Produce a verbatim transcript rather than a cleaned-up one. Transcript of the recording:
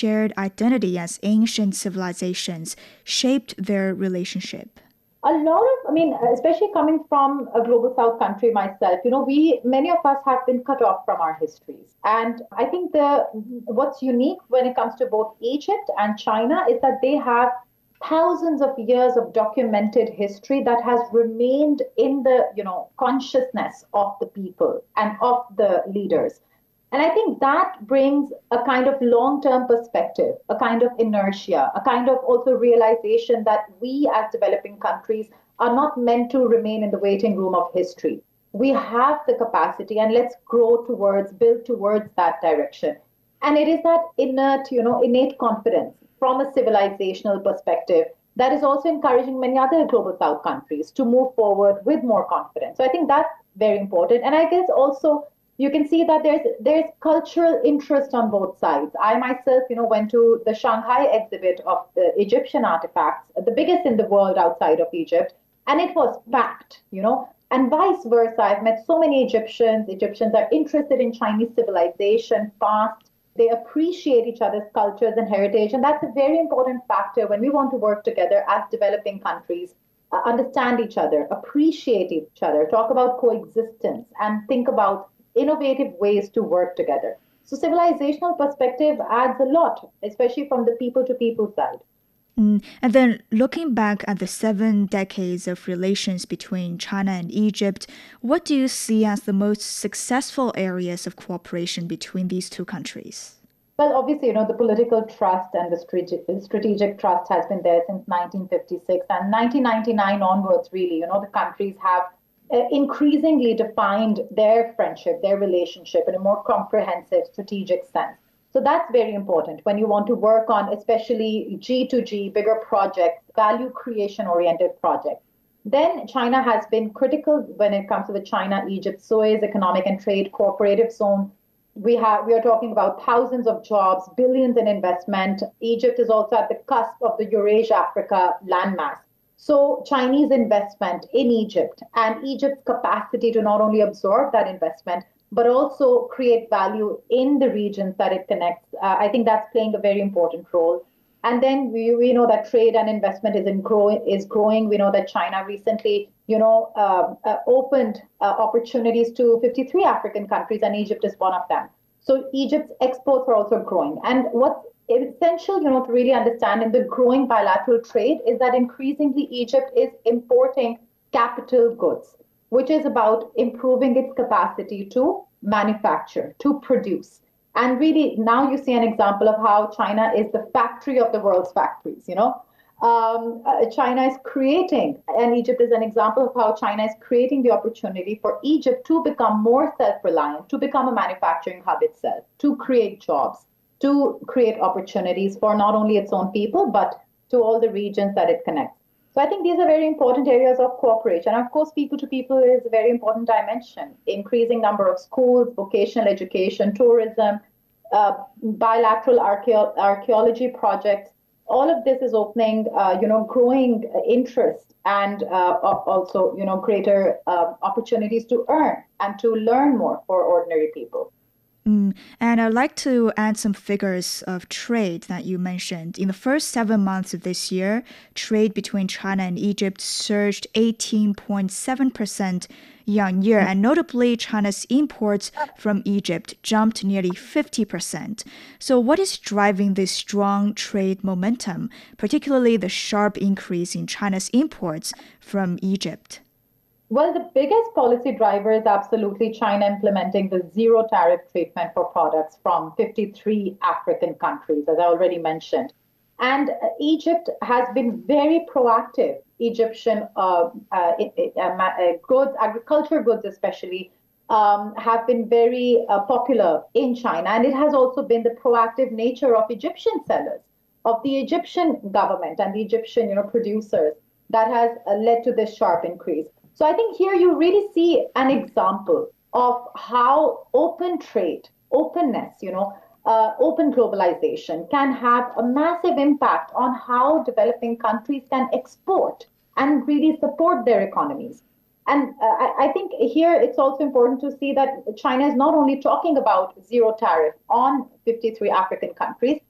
shared identity as ancient civilizations shaped their relationship? A lot of, I mean, especially coming from a global south country myself, you know, we, many of us have been cut off from our histories. And I think the, what's unique when it comes to both Egypt and China is that they have thousands of years of documented history that has remained in the, you know, consciousness of the people and of the leaders. And I think that brings a kind of long term perspective, a kind of inertia, a kind of also realization that we as developing countries are not meant to remain in the waiting room of history. We have the capacity and let's grow towards, build towards that direction. And it is that innate, you know, innate confidence from a civilizational perspective that is also encouraging many other global south countries to move forward with more confidence. So I think that's very important. And I guess also you can see that there's there's cultural interest on both sides. I myself, you know, went to the Shanghai exhibit of the Egyptian artifacts, the biggest in the world outside of Egypt, and it was packed, you know, and vice versa. I've met so many Egyptians. Egyptians are interested in Chinese civilization, past. They appreciate each other's cultures and heritage, and that's a very important factor when we want to work together as developing countries, uh, understand each other, appreciate each other, talk about coexistence, and think about innovative ways to work together. So civilizational perspective adds a lot, especially from the people to people side. Mm, and then looking back at the seven decades of relations between China and Egypt, what do you see as the most successful areas of cooperation between these two countries? Well, obviously, you know, the political trust and the strategic, strategic trust has been there since nineteen fifty-six and nineteen ninety-nine onwards, really, you know, the countries have uh, increasingly defined their friendship, their relationship in a more comprehensive strategic sense. So that's very important when you want to work on especially G to G, bigger projects, value creation oriented projects. Then China has been critical when it comes to the China-Egypt Suez Economic and Trade Cooperative Zone. We have we are talking about thousands of jobs, billions in investment. Egypt is also at the cusp of the Eurasia-Africa landmass. So Chinese investment in Egypt and Egypt's capacity to not only absorb that investment, but also create value in the regions that it connects. Uh, I think that's playing a very important role. And then we, we know that trade and investment is in growing is growing. We know that China recently, you know, uh, uh, opened uh, opportunities to fifty-three African countries, and Egypt is one of them. So Egypt's exports are also growing. And what's essential, you know, to really understand in the growing bilateral trade is that increasingly Egypt is importing capital goods, which is about improving its capacity to manufacture, to produce. And really, now you see an example of how China is the factory of the world's factories, you know. Um, uh, China is creating, and Egypt is an example of how China is creating the opportunity for Egypt to become more self-reliant, to become a manufacturing hub itself, to create jobs, to create opportunities for not only its own people, but to all the regions that it connects. So I think these are very important areas of cooperation. And of course, people to people is a very important dimension. Increasing number of schools, vocational education, tourism, uh, bilateral archeo- archaeology projects. All of this is opening, uh, you know, growing interest and uh, also, you know, greater uh, opportunities to earn and to learn more for ordinary people. Mm, and I'd like to add some figures of trade that you mentioned. In the first seven months of this year, trade between China and Egypt surged eighteen point seven percent year on year, and notably, China's imports from Egypt jumped nearly fifty percent. So what is driving this strong trade momentum, particularly the sharp increase in China's imports from Egypt? Well, the biggest policy driver is absolutely China implementing the zero tariff treatment for products from fifty-three African countries, as I already mentioned. And uh, Egypt has been very proactive. Egyptian uh, uh, uh, uh, goods, agriculture goods especially, um, have been very uh, popular in China. And it has also been the proactive nature of Egyptian sellers, of the Egyptian government and the Egyptian, you know, producers that has uh, led to this sharp increase. So I think here you really see an example of how open trade, openness, you know, uh, open globalization can have a massive impact on how developing countries can export and really support their economies. And uh, I, I think here it's also important to see that China is not only talking about zero tariff on fifty-three African countries,